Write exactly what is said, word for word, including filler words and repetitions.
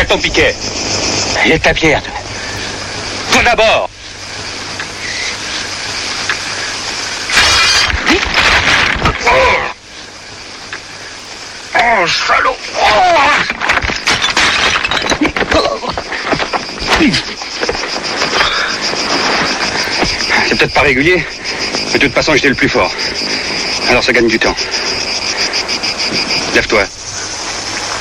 Jette ton piquet. Jette ta pierre. Toi d'abord. Oh, salaud. C'est peut-être pas régulier, mais de toute façon, j'étais le plus fort. Alors ça gagne du temps. Lève-toi.